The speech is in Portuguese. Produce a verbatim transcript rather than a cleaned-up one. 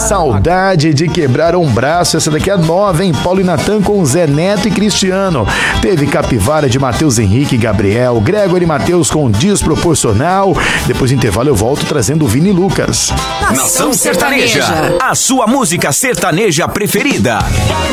Saudade de Quebrar um Braço, essa daqui é nova, hein? Paulo e Natan com Zé Neto e Cristiano. Teve Capivara de Matheus Henrique e Gabriel, Gregory e Matheus com Desproporcional. Depois do intervalo eu volto trazendo o Vini Lucas. Nação Sertaneja, a sua música sertaneja preferida.